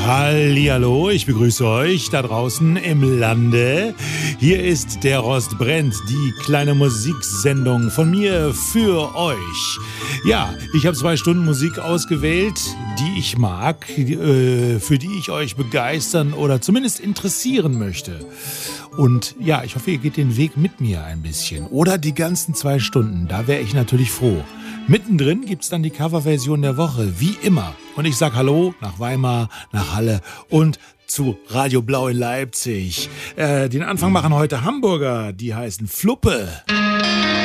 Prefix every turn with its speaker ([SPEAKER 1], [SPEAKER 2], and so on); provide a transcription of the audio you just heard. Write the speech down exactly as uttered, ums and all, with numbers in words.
[SPEAKER 1] Hallihallo, ich begrüße euch da draußen im Lande. Hier ist der Rost brennt, die kleine Musiksendung von mir für euch. Ja, ich habe zwei Stunden Musik ausgewählt, die ich mag, äh, für die ich euch begeistern oder zumindest interessieren möchte. Und ja, ich hoffe, ihr geht den Weg mit mir ein bisschen. Oder die ganzen zwei Stunden, da wäre ich natürlich froh. Mittendrin gibt's dann die Coverversion der Woche, wie immer. Und ich sag Hallo nach Weimar, nach Halle und zu Radio Blau in Leipzig. Äh, den Anfang machen heute Hamburger, die heißen Fluppe.